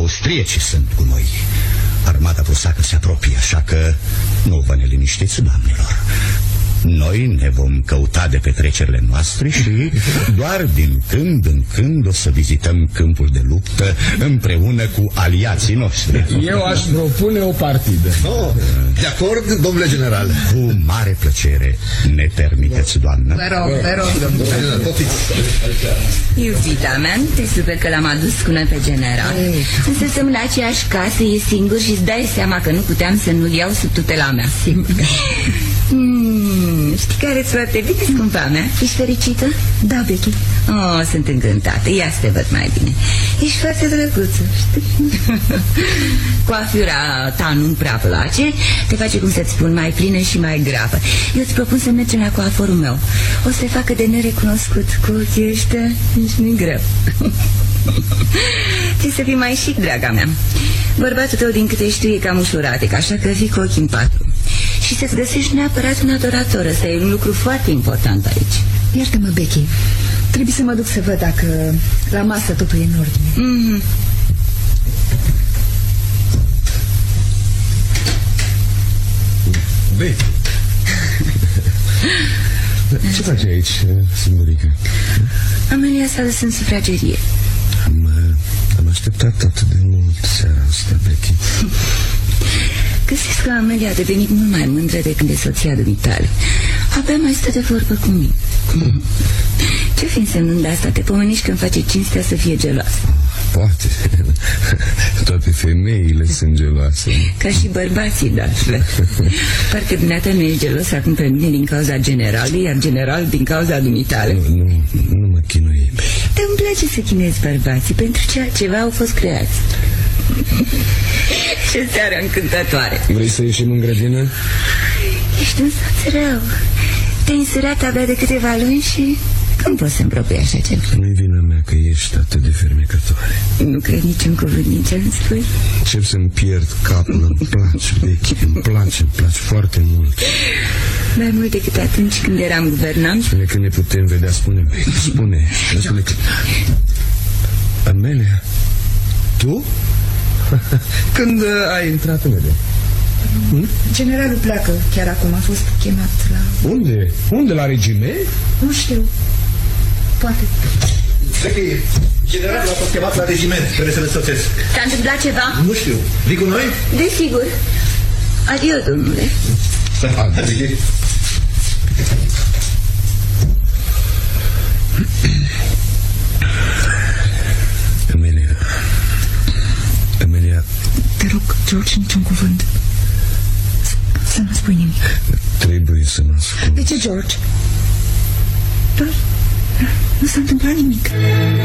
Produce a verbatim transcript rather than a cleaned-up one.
austriecii sunt cu noi. Armata prusacă se apropie, așa că nu vă neliniștiți, doamnelor. Noi ne vom căuta de petrecerile noastre și doar din când în când o să vizităm câmpul de luptă împreună cu aliații noștri. Eu aș propune o partidă. Oh, de acord, domnule general. Cu mare plăcere. Ne permiteți, doamnă? Vă rog, vă rog, domnule. Iubita mea, nu te super că l-am adus cu noi pe general. Însă suntem la aceeași casă, e singur și îți dai seama că nu puteam să nu-l iau sub tutela mea. Sigur. Hmm, știi care îți foarte bine, scumpa mea? Ești fericită? Da, Becky. Oh, sunt încântată, ia să te văd mai bine. Ești foarte drăguță, știi? Coafura ta nu-mi prea place. Te face, cum să-ți spun, mai plină și mai gravă. Eu îți propun să mergem la coaforul meu. O să te facă de nerecunoscut. Cu ochii ăștia ești nu-i greu. Ți să fii mai chic, draga mea. Bărbatul tău, din câte știu, e cam ușuratic, așa că fii cu ochii în patru. Și să-ți găsești neapărat un adorator. Ăsta e un lucru foarte important aici. Iartă-mă, Becky. Trebuie să mă duc să văd dacă la masă totul e în ordine. Mm-hmm. Becky. Ce faci aici, singurică? Amelia s-a dus în sufragerie. Am, am așteptat atât de mult seara asta, Becky. Găsesc că Amelia a devenit mult mai mândră de când e soția dumitale. Abia mai stă de vorbă cu mine. Ce fi însemnând asta? Te pomeniști când face cinstea să fie geloasă? Poate. Toate femeile sunt geloase. Ca și bărbații, da. Parcă dumneata nu ești gelos acum pe mine din cauza generalului, iar general din cauza dumitale. Nu, nu, nu mă chinui. Dar îmi place să chinezi bărbații. Pentru ce altceva au fost creați. Ce seară încântătoare. Vrei să ieșim în grădină? Ești un soț rău. Te-ai însurat abia de câteva luni și... Cum poți să-mi propui așa ceva? Nu-i vina mea că ești atât de fermecătoare. Nu cred niciun cuvânt din ce îmi spui. Încep să-mi pierd capul. Îmi place, Becky, îmi place, îmi place foarte mult. Mai mult decât atunci când eram guvernant. Spune că ne putem vedea, spune, Becky, spune, spune că... Amelia, tu? Când uh, ai intrat în vedere? Hmm? Generalul pleacă chiar acum, a fost chemat la... Unde? Unde, la regiment? Nu știu. Poate. Becky, generalul a fost chemat la regiment. Trebuie să-l însoțesc. S-a întâmplat ceva? Nu știu. Vii cu noi? Desigur. Adio, domnule. Adio. Amelia. Amelia. Te rog, George, niciun cuvânt. Să nu spui nimic. Trebuie să mă ascult. De ce, George? Doar nu s-a întâmplat nimic.